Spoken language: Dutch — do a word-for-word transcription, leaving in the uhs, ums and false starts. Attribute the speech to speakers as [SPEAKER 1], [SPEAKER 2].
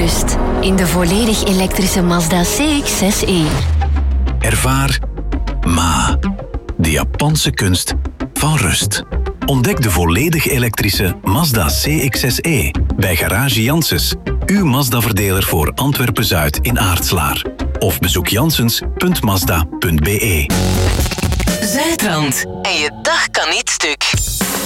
[SPEAKER 1] rust in de volledig elektrische Mazda C X zes e.
[SPEAKER 2] Ervaar Ma, de Japanse kunst van rust. Ontdek de volledig elektrische Mazda C X zes e bij Garage Janssens, uw Mazda-verdeler voor Antwerpen-Zuid in Aartslaar. Of bezoek janssens punt mazda punt be.
[SPEAKER 3] Zuidrand. En je dag kan niet stuk.